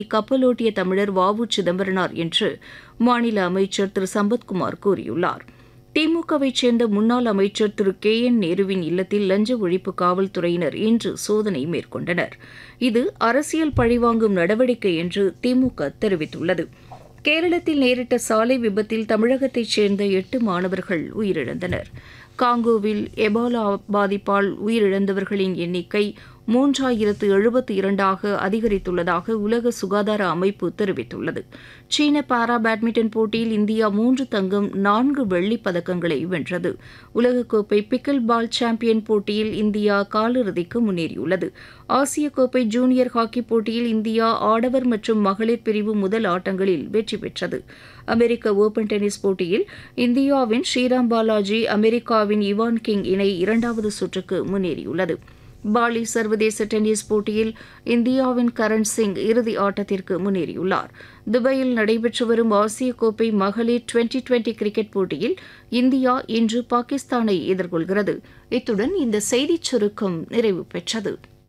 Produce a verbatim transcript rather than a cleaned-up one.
கப்பலோட்டிய தமிழர் வ உ சிதம்பரனார் என்று மாநில அமைச்சர் திரு சம்பத்குமார் கூறியுள்ளார். திமுகவைச் சேர்ந்த முன்னாள் அமைச்சர் திரு கே என் நேருவின் இல்லத்தில் லஞ்ச ஒழிப்பு காவல்துறையினர் இன்று சோதனை மேற்கொண்டனர். இது அரசியல் பழிவாங்கும் நடவடிக்கை என்று திமுக தெரிவித்துள்ளது. கேரளத்தில் நேரிட்ட சாலை விபத்தில் தமிழகத்தைச் சேர்ந்த எட்டு மாணவர்கள் உயிரிழந்தனர். காங்கோவில் எபோலா பாதிப்பால் உயிரிழந்தவர்களின் எண்ணிக்கை மூன்றாயிரத்து எழுபத்தி இரண்டாக அதிகரித்துள்ளதாக உலக சுகாதார அமைப்பு தெரிவித்துள்ளது. சீன பாரா பேட்மிண்டன் போட்டியில் இந்தியா மூன்று தங்கம் நான்கு வெள்ளிப் பதக்கங்களை வென்றது. உலகக்கோப்பை பிக்கில் பால் சாம்பியன் போட்டியில் இந்தியா காலிறுதிக்கு முன்னேறியுள்ளது. ஆசிய கோப்பை ஜூனியர் ஹாக்கி போட்டியில் இந்தியா ஆடவர் மற்றும் மகளிர் பிரிவு முதல் ஆட்டங்களில் வெற்றி பெற்றது. அமெரிக்க ஓபன் டென்னிஸ் போட்டியில் இந்தியாவின் ஸ்ரீராம் பாலாஜி அமெரிக்காவின் இவான் கிங் இணை இரண்டாவது சுற்றுக்கு முன்னேறியுள்ளது. பாலி சர்வதேச டென்னிஸ் போட்டியில் இந்தியாவின் கரண் சிங் இறுதி ஆட்டத்திற்கு முன்னேறியுள்ளார். துபாயில் நடைபெற்று வரும் ஆசிய கோப்பை மகளிர் டுவெண்டி டுவெண்டி கிரிக்கெட் போட்டியில் இந்தியா இன்று பாகிஸ்தானை எதிர்கொள்கிறது. இத்துடன் இந்த செய்திச் சுருக்கம் நிறைவு பெற்றது.